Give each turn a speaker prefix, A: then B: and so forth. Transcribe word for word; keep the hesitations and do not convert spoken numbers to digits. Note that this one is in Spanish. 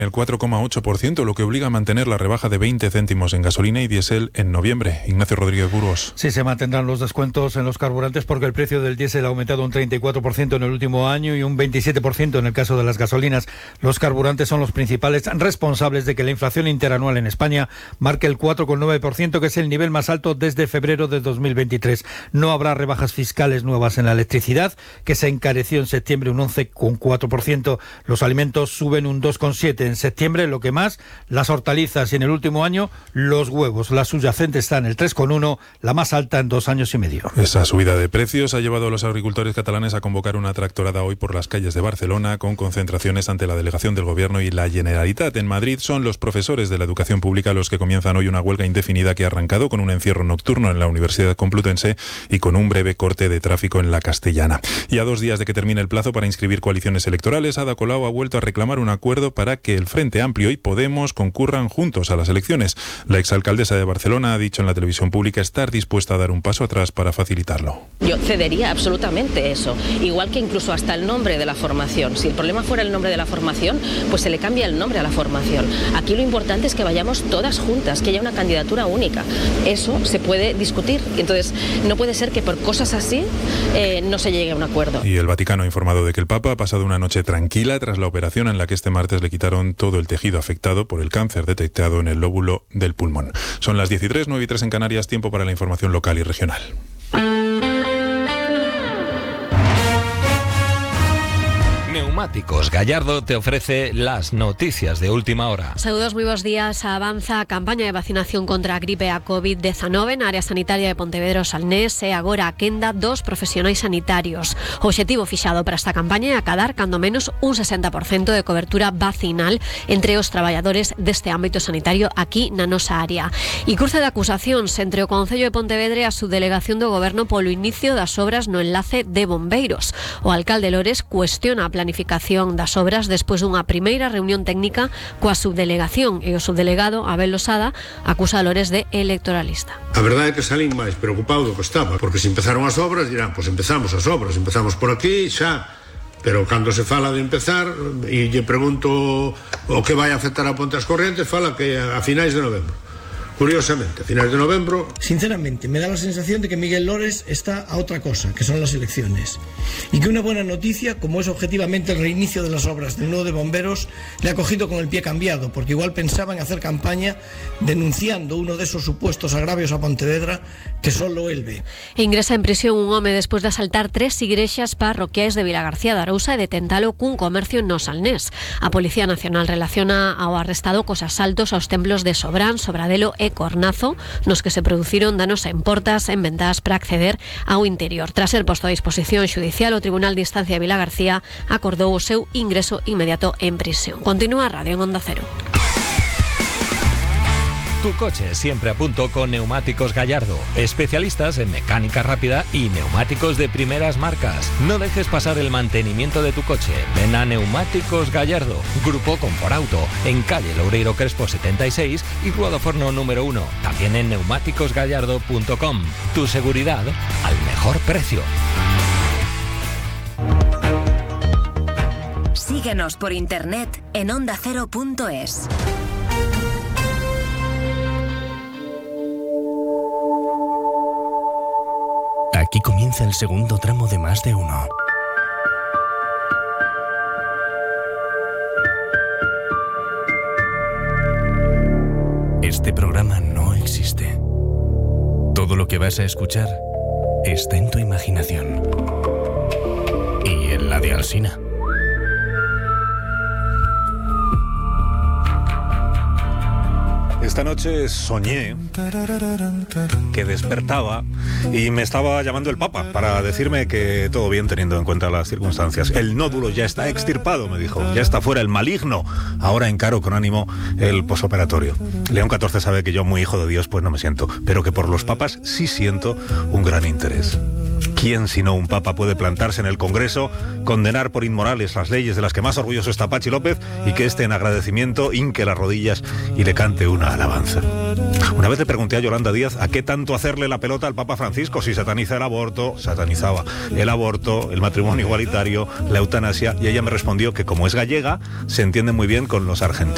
A: el cuatro coma ocho por ciento, lo que obliga a mantener la rebaja de veinte céntimos en gasolina y diésel en noviembre. Ignacio Rodríguez Burgos.
B: Sí, se mantendrán los descuentos en los carburantes porque el precio del diésel ha aumentado un treinta y cuatro por ciento en el último año y un veintisiete por ciento en el caso de las gasolinas. Los carburantes son los principales responsables de que la inflación interanual en España marque el cuatro coma nueve por ciento, que es el nivel más alto desde febrero de dos mil veintitrés. No habrá rebajas fiscales nuevas en la electricidad, que se encareció en septiembre un once coma cuatro por ciento. Los alimentos suben un dos coma siete por ciento en septiembre, lo que más, las hortalizas, y en el último año los huevos. La subyacente está en el tres coma uno, la más alta en dos años y medio.
A: Esa subida de precios ha llevado a los agricultores catalanes a convocar una tractorada hoy por las calles de Barcelona, con concentraciones ante la delegación del Gobierno y la Generalitat. En Madrid son los profesores de la educación pública los que comienzan hoy una huelga indefinida que ha arrancado con un encierro nocturno en la Universidad Complutense y con un breve corte de tráfico en la Castellana. Y a dos días de que termine el plazo para inscribir coaliciones electorales, Ada Colau ha vuelto a reclamar un acuerdo para que el Frente Amplio y Podemos concurran juntos a las elecciones. La exalcaldesa de Barcelona ha dicho en la televisión pública estar dispuesta a dar un paso atrás para facilitarlo.
C: Yo cedería absolutamente eso, igual que incluso hasta el nombre de la formación. Si el problema fuera el nombre de la formación, pues se le cambia el nombre a la formación. Aquí lo importante es que vayamos todas juntas, que haya una candidatura única. Eso se puede discutir. Entonces, no puede ser que por cosas así eh, no se llegue a un acuerdo.
A: Y el Vaticano ha informado de que el Papa ha pasado una noche tranquila tras la operación en la que este martes le quitaron todo el tejido afectado por el cáncer detectado en el lóbulo del pulmón. Son las diez y tres, nueve y tres en Canarias, tiempo para la información local y regional.
D: Neumáticos Gallardo te ofrece las noticias de última hora.
E: Saludos, muy buenos días. Avanza a campaña de vacinación contra a gripe a covid diecinueve na área sanitaria de Pontevedra o Salnés e agora a quenda dos profesionais sanitarios. O obxectivo fixado para esta campaña é acadar cando menos un sesenta por ciento de cobertura vacinal entre os traballadores deste ámbito sanitario aquí na nosa área. E cruce de acusacións entre o Concello de Pontevedra e a subdelegación do Goberno polo inicio das obras no enlace de bombeiros. O alcalde Lores cuestiona a planificación das obras despois dunha primeira reunión técnica coa subdelegación e o subdelegado Abel Losada acusa a Lores de electoralista.
F: A verdade é que salín máis preocupado do que estaba, porque se empezaron as obras dirán, pois empezamos as obras, empezamos por aquí xa, pero cando se fala de empezar e lle pregunto o que vai afectar a Ponte as Corrientes, fala que a finais de novembro. Curiosamente, a finales de novembro...
G: Sinceramente, me da la sensación de que Miguel Lores está a otra cosa, que son las elecciones. Y que una buena noticia, como es objetivamente el reinicio de las obras del nudo de bomberos, le ha cogido con el pie cambiado, porque igual pensaba en hacer campaña denunciando uno de esos supuestos agravios a Pontevedra que solo él ve.
E: Ingresa en prisión un home despois de asaltar tres igrexas parroquiais de Vilagarcía de Arousa e de tentalo cun comercio no Salnés. A Policía Nacional relaciona ao arrestado cos asaltos aos templos de Sobrán, Sobradelo e Cornazo, nos que se produciron danos en portas en ventadas para acceder ao interior. Tras ser posto a disposición xudicial, o Tribunal de Instancia de Vilagarcía acordou o seu ingreso inmediato en prisión. Continúa a Radio en Onda Cero.
D: Tu coche siempre a punto con Neumáticos Gallardo, especialistas en mecánica rápida y neumáticos de primeras marcas. No dejes pasar el mantenimiento de tu coche. Ven a Neumáticos Gallardo, Grupo Conforauto, en calle Loureiro Crespo setenta y seis y Rua do Forno número uno. También en neumáticos gallardo punto com. Tu seguridad al mejor precio.
H: Síguenos por internet en onda cero punto es.
I: Aquí comienza el segundo tramo de Más de Uno. Este programa no existe. Todo lo que vas a escuchar está en tu imaginación. Y en la de Alsina.
J: Esta noche soñé que despertaba y me estaba llamando el Papa para decirme que todo bien teniendo en cuenta las circunstancias. El nódulo ya está extirpado, me dijo. Ya está fuera el maligno. Ahora encaro con ánimo el posoperatorio. León catorce sabe que yo, muy hijo de Dios, pues no me siento, pero que por los papas sí siento un gran interés. ¿Quién sino un papa puede plantarse en el Congreso, condenar por inmorales las leyes de las que más orgulloso está Pachi López y que éste en agradecimiento hinque las rodillas y le cante una alabanza? Una vez le pregunté a Yolanda Díaz a qué tanto hacerle la pelota al Papa Francisco, si sataniza el aborto, satanizaba el aborto, el matrimonio igualitario, la eutanasia, y ella me respondió que como es gallega, se entiende muy bien con los argentinos.